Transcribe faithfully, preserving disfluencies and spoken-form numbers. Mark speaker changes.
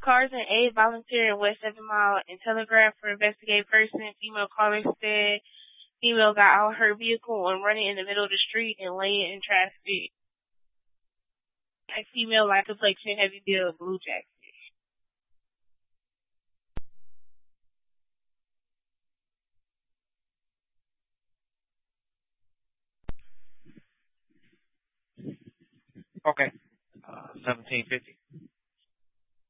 Speaker 1: Cars and aid volunteer in West Seven Mile and Telegraph for investigative person. Female caller said female got out her vehicle and running in the middle of the street and laying in traffic. A female light complexion, heavy build, blue jacket.
Speaker 2: Okay. Uh, seventeen fifty.